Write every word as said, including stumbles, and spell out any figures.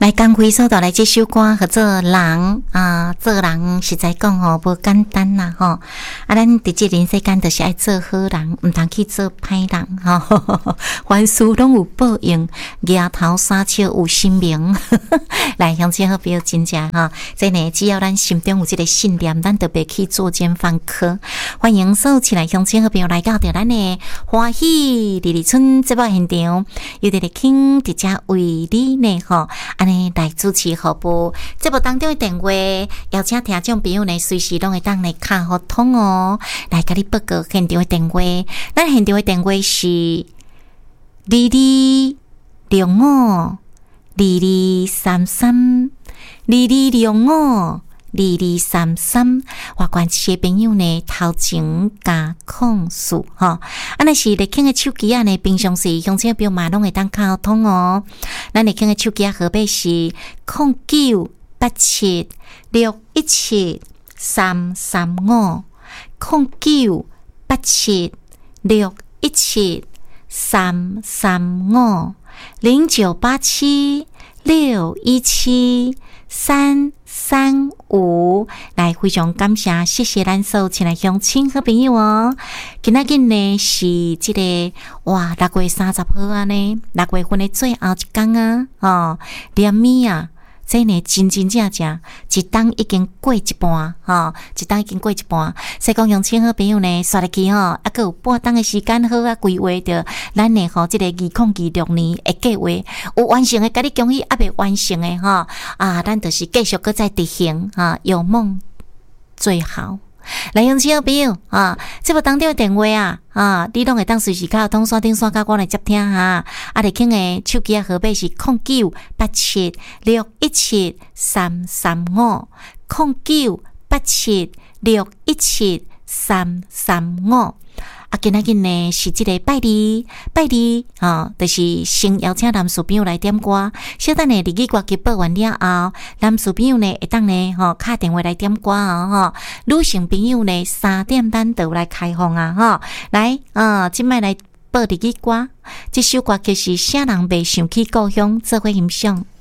来刚回所到来这首歌合做人啊，做人实在讲吼无简单啦吼。啊，咱伫这人世间就是爱做好人，毋通去做歹人吼。凡事拢有报应，额头三笑有神明。来，乡亲好朋友真正哈，真诶，只要咱心中有这个信念，咱就别去作奸犯科。欢迎所有亲爱乡亲好朋友来到着咱诶欢喜丽丽村节目现场，有伫咧听伫遮为你呢吼。安尼来主持服务节目当中的电话，邀请听众朋友呢随时拢会当来卡互通哦。来甲你报告现场的电话，咱现场的电话是二二六五二二三三二二六五二二三三，我关系朋友呢头前加控诉哈，啊那是咧听的手机啊呢，平常时乡亲朋友嘛拢会当卡通哦。咱咧听的手机啊号码是零九八七六一七三三五零九八七六一七三三五零九八七六一七三三五，来非常感谢，谢谢咱所有亲爱乡亲好朋友哦。今仔日呢是这个哇六月三十号啊呢，六月份的最后一天啊，哦，连米啊，这呢真真正正一冬已经过一半哈，一冬已经过一半。所以讲乡亲好朋友呢，刷入去吼，啊，还有半冬的时间好啊，规划着咱呢吼，这个二零二六年的计划有完成的，甲你恭喜；啊，未完成的哈啊，咱就是继续搁再执行哈，有梦最好。来，乡亲好朋友啊，这部当中的电话啊啊，你拢会当随时靠通刷顶刷甲我来接听哈。啊，你听的手机号码是零九八七六一七三三五零九八七六一七三三五。啊，今仔日呢是这个拜二，拜二啊，就是先邀请男士朋友来点歌。小等呢，日语歌曲播完了后，男士朋友呢会当呢吼打电话来点歌啊吼。女性朋友呢三点咱就来开放啊吼。来啊，今摆来播日语歌，这首歌曲是啥人袂想起故乡做伙欣赏。